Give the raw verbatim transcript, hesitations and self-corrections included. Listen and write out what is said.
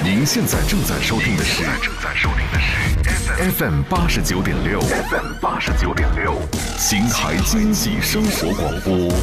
您现在正在收听的是 F M 八十九点六，F M 八十九点六，邢台经济生活广播。